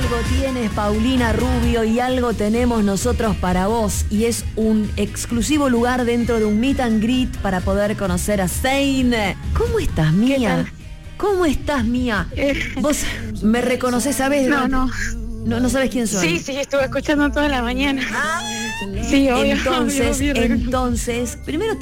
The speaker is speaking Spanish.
Algo tienes, Paulina Rubio, y algo tenemos nosotros para vos. Y es un exclusivo lugar dentro de un meet and greet para poder conocer a Zayn. ¿Cómo estás, Mía? ¿Cómo estás, Mía? ¿Vos me reconoces, sabés? No. No sabes quién soy. Sí, estuve escuchando toda la mañana. Sí, obvio. Entonces, primero